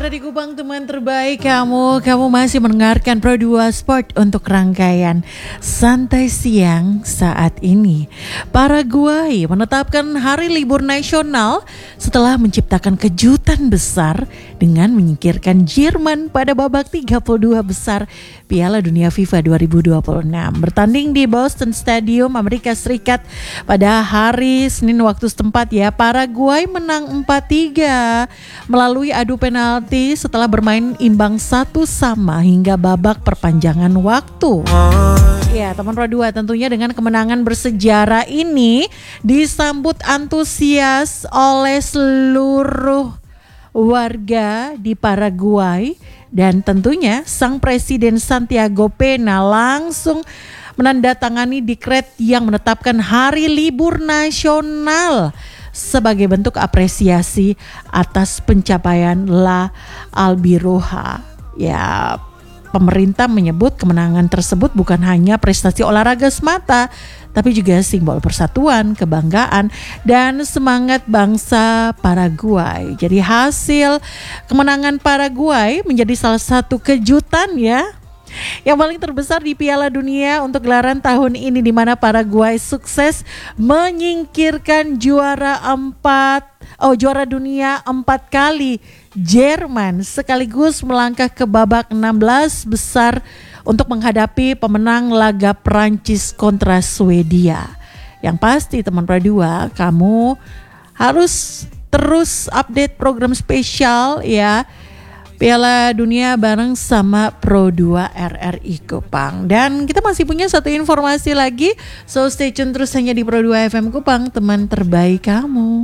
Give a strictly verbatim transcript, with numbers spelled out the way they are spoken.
Suara di Kupang, teman terbaik kamu. Kamu masih mendengarkan Pro dua Sport untuk rangkaian santai siang saat ini. Paraguay menetapkan hari libur nasional setelah menciptakan kejutan besar dengan menyingkirkan Jerman pada babak tiga puluh dua besar Piala Dunia FIFA dua ribu dua puluh enam. Bertanding di Boston Stadium, Amerika Serikat pada hari Senin waktu setempat ya, Paraguay menang empat tiga melalui adu penalti setelah bermain imbang satu sama hingga babak perpanjangan waktu. Ya, teman Pro dua, tentunya dengan kemenangan bersejarah ini disambut antusias oleh seluruh warga di Paraguay, dan tentunya sang Presiden Santiago Pena langsung menandatangani dekret yang menetapkan hari libur nasional sebagai bentuk apresiasi atas pencapaian La Albiroja. Ya, pemerintah menyebut kemenangan tersebut bukan hanya prestasi olahraga semata, tapi juga simbol persatuan, kebanggaan, dan semangat bangsa Paraguay. Jadi hasil kemenangan Paraguay menjadi salah satu kejutan ya, yang paling terbesar di Piala Dunia untuk gelaran tahun ini, di mana Paraguay sukses menyingkirkan juara empat, oh juara dunia empat kali Jerman, sekaligus melangkah ke babak enam belas besar untuk menghadapi pemenang laga Prancis kontra Swedia. Yang pasti teman Pro dua, kamu harus terus update program spesial ya, Piala Dunia bareng sama Pro dua R R I Kupang. Dan kita masih punya satu informasi lagi, so stay tune terus hanya di Pro dua F M Kupang, teman terbaik kamu.